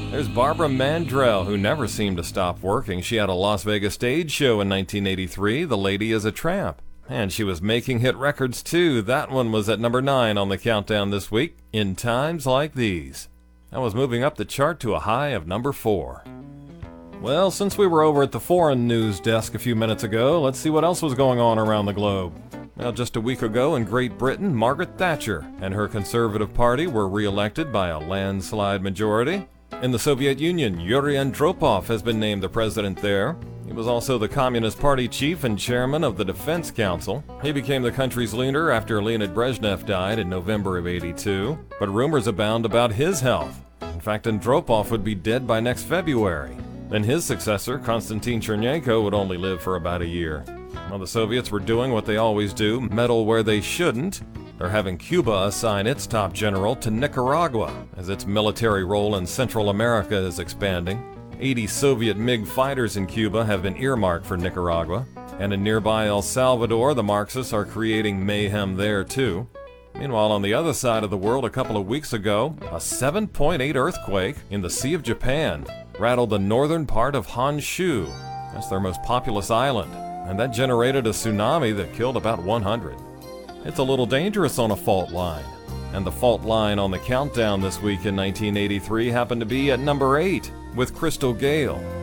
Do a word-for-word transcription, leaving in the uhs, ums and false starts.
There's Barbara Mandrell, who never seemed to stop working. She had a Las Vegas stage show in nineteen eighty-three, The Lady is a Tramp. And she was making hit records too. That one was at number nine on the countdown this week, In Times Like These. That was moving up the chart to a high of number four. Well, since we were over at the foreign news desk a few minutes ago, let's see what else was going on around the globe. Well, just a week ago in Great Britain, Margaret Thatcher and her Conservative Party were re-elected by a landslide majority. In the Soviet Union, Yuri Andropov has been named the president there. He was also the Communist Party chief and chairman of the Defense Council. He became the country's leader after Leonid Brezhnev died in November of eighty-two, but rumors abound about his health. In fact, Andropov would be dead by next February. Then his successor, Konstantin Chernenko, would only live for about a year. Well, the Soviets were doing what they always do, meddle where they shouldn't. They're having Cuba assign its top general to Nicaragua, as its military role in Central America is expanding. eighty Soviet MiG fighters in Cuba have been earmarked for Nicaragua, and in nearby El Salvador, the Marxists are creating mayhem there too. Meanwhile, on the other side of the world, a couple of weeks ago, a seven point eight earthquake in the Sea of Japan rattled the northern part of Honshu. That's their most populous island, and that generated a tsunami that killed about one hundred. It's a little dangerous on a fault line. And the fault line on the countdown this week in nineteen eighty-three happened to be at number eight with Crystal Gale.